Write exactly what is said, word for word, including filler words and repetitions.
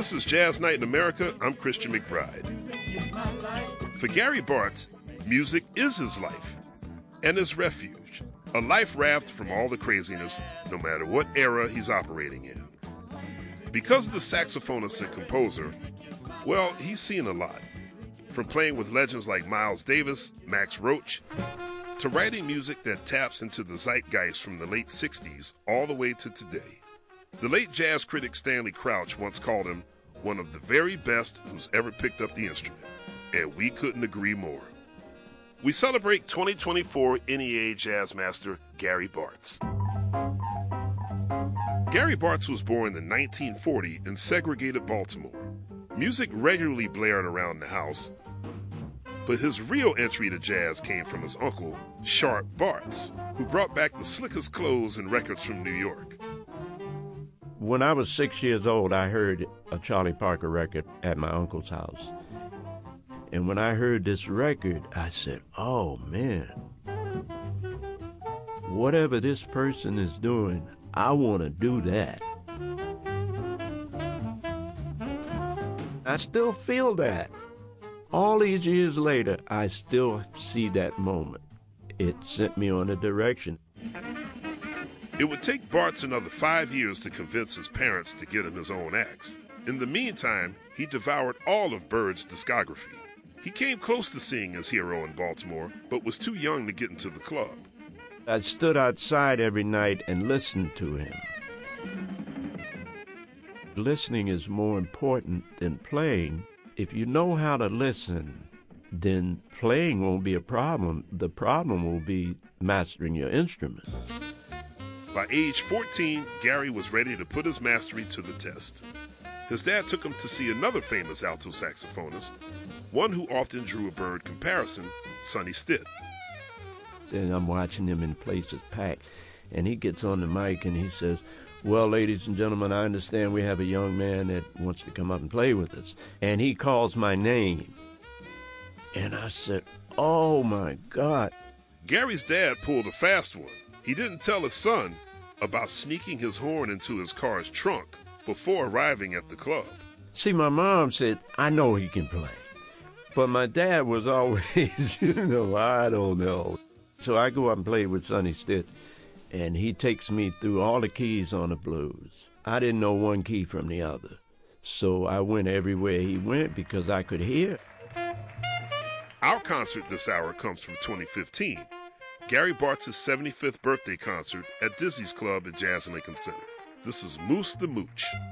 This is Jazz Night in America. I'm Christian McBride. For Gary Bartz, music is his life and his refuge, a life raft from all the craziness, no matter what era he's operating in. Because of the saxophonist and composer, well, he's seen a lot. From playing with legends like Miles Davis, Max Roach, to writing music that taps into the zeitgeist from the late sixties all the way to today. The late jazz critic Stanley Crouch once called him one of the very best who's ever picked up the instrument, and we couldn't agree more. We celebrate twenty twenty-four N E A Jazz Master Gary Bartz. Gary Bartz was born in nineteen forty in segregated Baltimore. Music regularly blared around the house, but his real entry to jazz came from his uncle, Sharp Bartz, who brought back the slickest clothes and records from New York. When I was six years old, I heard a Charlie Parker record at my uncle's house. And when I heard this record, I said, oh, man, whatever this person is doing, I want to do that. I still feel that. All these years later, I still see that moment. It sent me on a direction. It would take Bartz another five years to convince his parents to get him his own axe. In the meantime, he devoured all of Bird's discography. He came close to seeing his hero in Baltimore, but was too young to get into the club. I stood outside every night and listened to him. Listening is more important than playing. If you know how to listen, then playing won't be a problem. The problem will be mastering your instrument. By age fourteen, Gary was ready to put his mastery to the test. His dad took him to see another famous alto saxophonist, one who often drew a Bird comparison, Sonny Stitt. And I'm watching him in places packed, and he gets on the mic and he says, well, ladies and gentlemen, I understand we have a young man that wants to come up and play with us. And he calls my name. And I said, oh, my God. Gary's dad pulled a fast one. He didn't tell his son about sneaking his horn into his car's trunk before arriving at the club. See, my mom said, I know he can play. But my dad was always, you know, I don't know. So I go up and play with Sonny Stitt, and he takes me through all the keys on the blues. I didn't know one key from the other. So I went everywhere he went because I could hear. Our concert this hour comes from twenty fifteen. Gary Bartz's seventy-fifth birthday concert at Dizzy's Club at Jazz Lincoln Center. This is Moose the Mooch.